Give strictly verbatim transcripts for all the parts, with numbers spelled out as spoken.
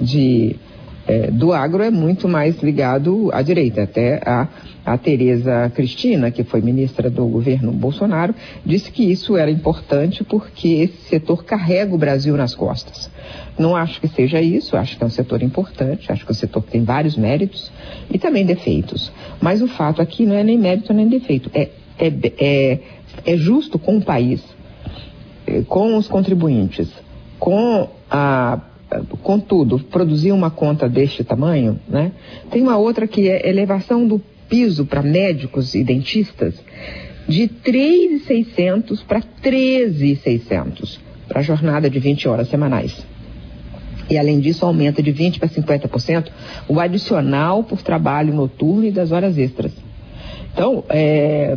de, é, do agro é muito mais ligado à direita. Até a, a Tereza Cristina, que foi ministra do governo Bolsonaro, disse que isso era importante porque esse setor carrega o Brasil nas costas. Não acho que seja isso, acho que é um setor importante, acho que é um setor que tem vários méritos e também defeitos. Mas o fato aqui não é nem mérito nem defeito, é, é, é, é justo com o país, com os contribuintes, com a, com tudo, produzir uma conta deste tamanho, né? Tem uma outra que é elevação do piso para médicos e dentistas de três mil e seiscentos para treze mil e seiscentos para a jornada de vinte horas semanais. E, além disso, aumenta de vinte por cento para cinquenta por cento o adicional por trabalho noturno e das horas extras. Então, é,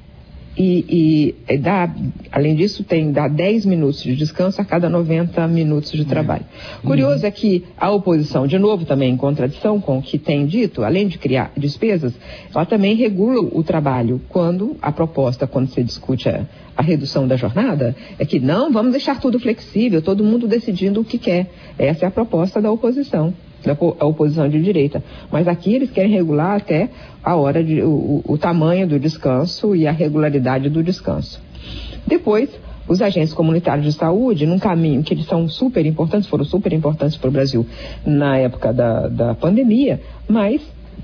e, e dá, além disso, tem, dá dez minutos de descanso a cada noventa minutos de trabalho. Uhum. Curioso é que a oposição, de novo, também em contradição com o que tem dito, além de criar despesas, ela também regula o trabalho quando a proposta, quando se discute a, a redução da jornada, é que não, vamos deixar tudo flexível, todo mundo decidindo o que quer. Essa é a proposta da oposição, da oposição de direita. Mas aqui eles querem regular até a hora, de, o, o tamanho do descanso e a regularidade do descanso. Depois, os agentes comunitários de saúde, num caminho que eles são super importantes, foram super importantes para o Brasil na época da, da pandemia, mas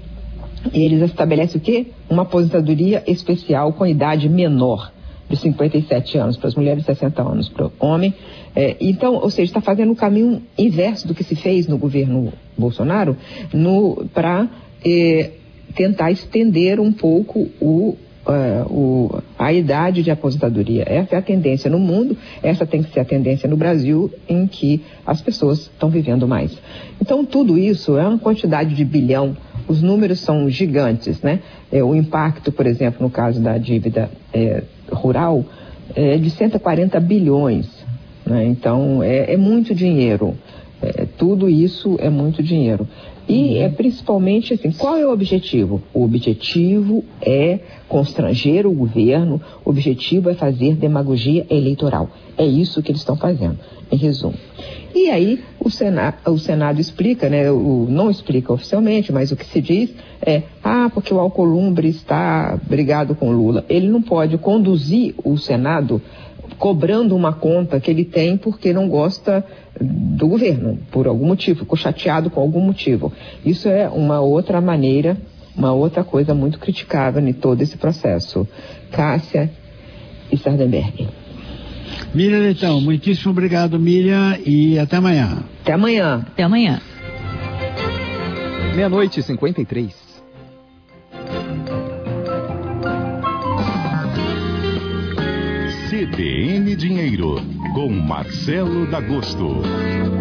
eles estabelecem o quê? Uma aposentadoria especial com idade menor, de cinquenta e sete anos para as mulheres, sessenta anos para o homem. É, então, ou seja, está fazendo o caminho inverso do que se fez no governo Bolsonaro para é, tentar estender um pouco o, uh, o, a idade de aposentadoria. Essa é a tendência no mundo, essa tem que ser a tendência no Brasil, em que as pessoas estão vivendo mais. Então, tudo isso é uma quantidade de bilhão. Os números são gigantes, né? É, o impacto, por exemplo, no caso da dívida é, rural, é de cento e quarenta bilhões, né? Então, é, é muito dinheiro. É, tudo isso é muito dinheiro. E é principalmente assim, qual é o objetivo? O objetivo é constranger o governo, o objetivo é fazer demagogia eleitoral. É isso que eles estão fazendo, em resumo. E aí o Senado, o Senado explica, né, o, não explica oficialmente, mas o que se diz é, ah, porque o Alcolumbre está brigado com Lula. Ele não pode conduzir o Senado cobrando uma conta que ele tem porque não gosta do governo, por algum motivo, ficou chateado com algum motivo. Isso é uma outra maneira, uma outra coisa muito criticável em todo esse processo. Cássia e Sardenberg. Miriam Leitão, muitíssimo obrigado, Miriam, e até amanhã. Até amanhã. Até amanhã. Meia-noite e cinquenta e três. C B N Dinheiro, com Marcelo D'Agosto.